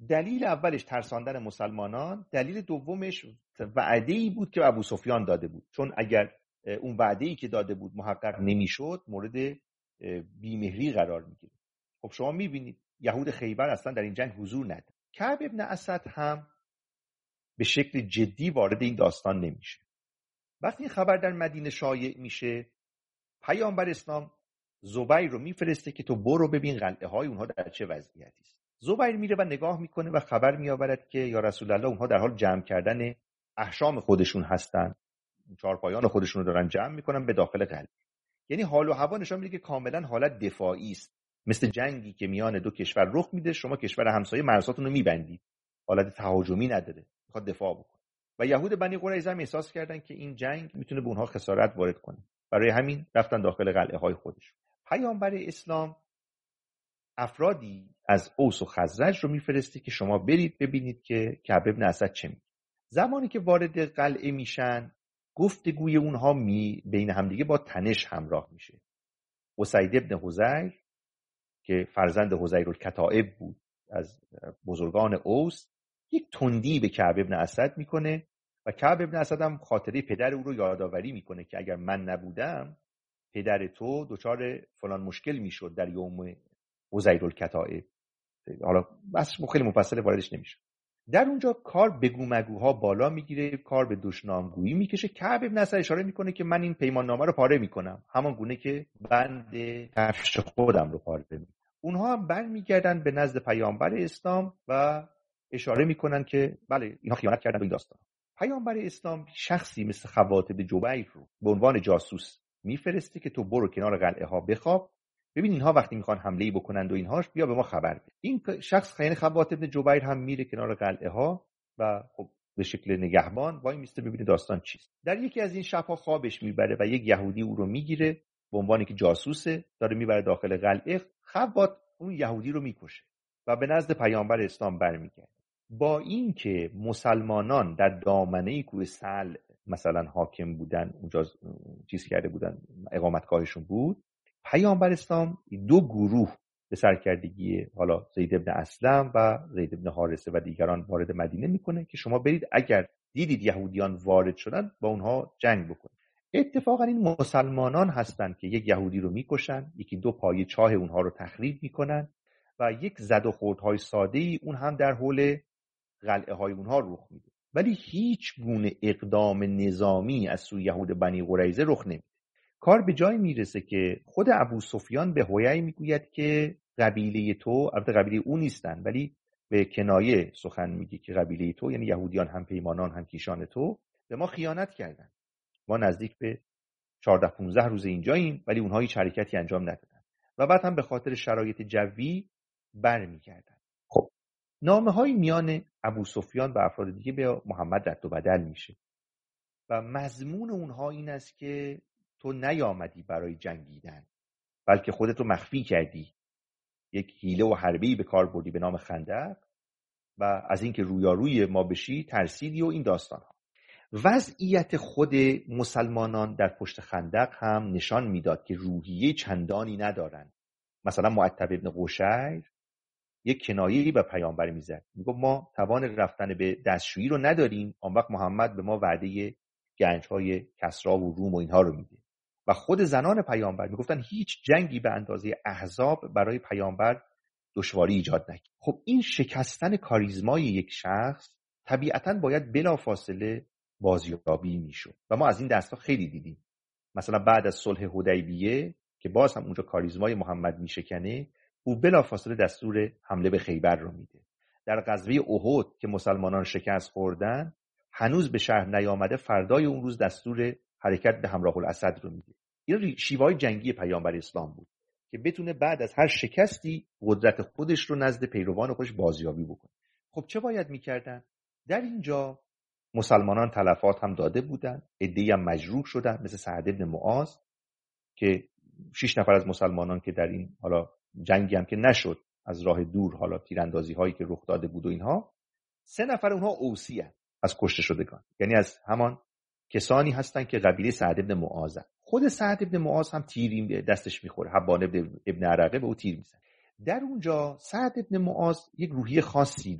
دلیل اولش ترساندن مسلمانان، دلیل دومش وعده‌ای بود که ابو سفیان داده بود، چون اگر اون وعده‌ای که داده بود محقق نمیشد مورد بیمهری قرار میگیره. خب شما میبینید یهود خیبر اصلا در این جنگ حضور نداشت. کعب ابن اسد هم به شکل جدی وارد این داستان نمیشه. وقتی این خبر در مدینه شایع میشه، پیامبر اسلام زبیر رو میفرسته که تو برو ببین قلعه های اونها در چه وضعیتی است. زبیر میره و نگاه میکنه و خبر میآورد که یا رسول الله اونها در حال جمع کردن احشام خودشون هستن، چارپایان خودشون رو دارن جمع میکنن به داخل قلعه. یعنی حال و هوا نشون میده که کاملا حالت دفاعی است، مثل جنگی که میان دو کشور رخ میده، شما کشور همسایه مرزاتون رو میبندید، حالت تهاجمی نداره، میخواد دفاع بکنه. و یهود بنی قریظه هم احساس کردن که این جنگ میتونه به اونها خسارت وارد کنه، برای همین رفتن داخل قلعه های خودشون. پیامبر اسلام افرادی از اوس و خزرج رو میفرسته که شما برید ببینید که کعب ابن اسد چه میگه. زمانی که وارد قلعه میشن، گفتگوی اونها بین همدیگه با تنش همراه میشه. اسید ابن حضیر که فرزند حضیر الکتائب بود از بزرگان اوس، یک تندی به کعب ابن اسد میکنه و کعب ابن اسد هم خاطره پدر او رو یادآوری میکنه که اگر من نبودم پدر تو دچار فلان مشکل میشد در یوم حضیر الکتائب. حالا بس خیلی مفصل واردش نمیشه. در اونجا کار بگو مگوها بالا میگیره، کار به دشنامگویی میکشه. کعب ابن اسد اشاره میکنه که من این پیمان نامه رو پاره میکنم، همان گونه که بند کفش خودم رو پاره میکنم. اونها هم برمیگردن به نزد پیامبر اسلام و اشاره میکنن که بله اینا خیانت کردن به این داستان. پیامبر اسلام شخصی مثل خواتب جبیر رو به عنوان جاسوس میفرسته که تو برو کنار قلعه ها بخواب، ببین اینها وقتی میخوان حمله بکنند و اینهاش بیا به ما خبر بده. این شخص خیلی خواتب جبیر هم میره کنار قلعه ها و خب به شکل نگهبان وای میسته ببینه داستان چیست. در یکی از این شب‌ها خوابش میبره و یک یهودی او رو میگیره به عنوانی که جاسوسه، داره میبره داخل قلعه. خوات اون یهودی رو میکشه و به نزد پیامبر اسلام برمیگرده. با این که مسلمانان در دامنه کوه سل مثلا حاکم بودن، اونجا چیز کرده بودن، اقامتگاهشون بود، پیامبر اسلام دو گروه به سرکردگی حالا زید ابن اسلم و زید ابن حارثه و دیگران وارد مدینه میکنه که شما برید اگر دیدید یهودیان وارد شدن با اونها جنگ بکنید. اتفاقا این مسلمانان هستند که یک یهودی رو میکشن، یکی دو پایه چاه اونها رو تخریب میکنن و یک زد و خوردهای ساده‌ای اون هم در حول قلعه های اونها رخ میده، ولی هیچ گونه اقدام نظامی از سوی یهود بنی قریظه رخ نمیده. کار به جای میرسه که خود ابو سفیان به هویی میگوید که قبیله تو، البته قبیله او نیستن ولی به کنایه سخن میگه که قبیله تو یعنی یهودیان هم پیمانان هم کیشان تو به ما خیانت کردن، ما نزدیک به 14-15 روز اینجاییم ولی اونها هیچ حرکتی انجام ندادن و بعد هم به خاطر شرایط جوی برمیگردن. خب نامه‌های میان ابو سفیان و افراد دیگه به محمد رد و بدل میشه و مضمون اونها این است که تو نیامدی برای جنگیدن بلکه خودت رو مخفی کردی، یک حیله و حربه‌ای به کار بردی به نام خندق و از اینکه رویاروی ما بشی ترسیدی و این داستان‌ها. وضعیت خود مسلمانان در پشت خندق هم نشان میداد که روحیه چندانی ندارن. مثلا معتب ابن قشیر یک کنایه‌ای به پیامبر میزد، میگه ما توان رفتن به دستشویی رو نداریم، آن وقت محمد به ما وعده گنج‌های کسرا و روم و اینها رو میده. و خود زنان پیامبر میگفتن هیچ جنگی به اندازه احزاب برای پیامبر دشواری ایجاد نکرد. خب این شکستن کاریزمای یک شخص طبیعتاً باید بلافاصله بازیابی میشد و ما از این دستا خیلی دیدیم. مثلا بعد از صلح حدیبیه که باز هم اونجا کاریزمای محمد میشکنه، او بلافاصله دستور حمله به خیبر رو میده. در غزوه احد که مسلمانان شکست خوردن هنوز به شهر نیامده، فردای اون روز دستور حرکت به همراه الاسد رو میده. این شیوه‌های جنگی پیامبر اسلام بود که بتونه بعد از هر شکستی قدرت خودش رو نزد پیروان خودش بازیابی بکنه. خب چه باید میکردن؟ در اینجا مسلمانان تلفات هم داده بودن، عده‌ای هم مجروح شدن مثل سعد بن معاذ که 6 نفر از مسلمانان که در این حالا جنگی هم که نشد از راه دور حالا تیراندازی هایی که رخ داده بود و اینها، 3 نفر اونها اوسی هستند از کشته شدگان، یعنی از همان کسانی هستند که قبیله سعد بن معاذ. خود سعد بن معاذ هم تیری دستش میخوره، حبان ابن عرقه به او تیر میزنه. در اونجا سعد بن معاذ یک روحیه خاصی